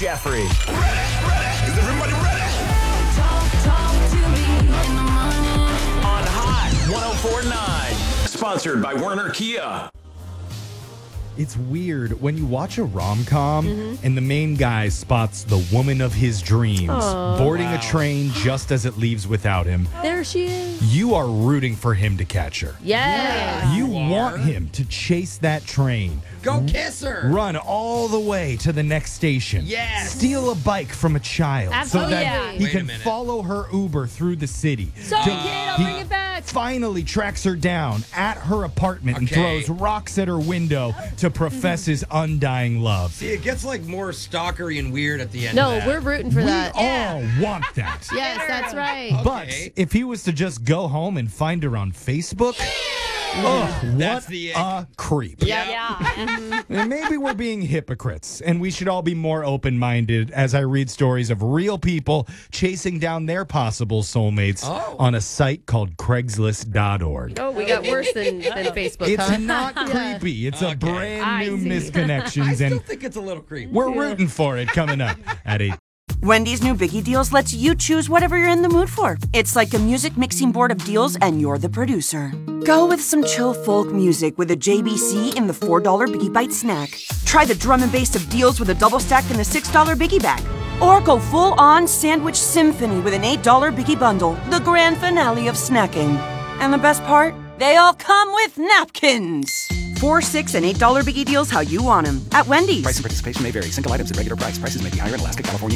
Jeffrey. Is everybody ready? Talk to me in the morning. On Hot 104.9. Sponsored by Werner Kia. It's weird when you watch a rom-com and the main guy spots the woman of his dreams boarding a train just as it leaves without him. There she is. You are rooting for him to catch her. Yes. You want him to chase that train. Go kiss her. Run all the way to the next station. Yes. Steal a bike from a child Absolutely. so that Yeah. he Wait a can minute. follow her Uber through the city. Sorry, kid, I'll he bring it back. finally tracks her down at her apartment and Okay. throws rocks at her window to profess his undying love. See, it gets like more stalkery and weird at the end. No, of that. we're rooting for We that. all want that. Yes, that's right. But Okay. if he was to just go home and find her on Facebook, That's what the a creep. Yeah. And maybe we're being hypocrites, and we should all be more open-minded as I read stories of real people chasing down their possible soulmates on a site called Craigslist.org. Oh, we got worse than Facebook, It's huh? not creepy. It's a Okay. brand new I see. misconnections, I still and think it's a little creepy. we're rooting for it coming up at 8. Wendy's new Biggie Deals lets you choose whatever you're in the mood for. It's like a music mixing board of deals, and you're the producer. Go with some chill folk music with a JBC in the $4 Biggie Bite snack. Try the drum and bass of deals with a double stack in the $6 Biggie bag. Or go full-on sandwich symphony with an $8 Biggie bundle, the grand finale of snacking. And the best part? They all come with napkins. $4, $6, and $8 Biggie Deals how you want them at Wendy's. Price and participation may vary. Single items at regular price. Prices may be higher in Alaska, California,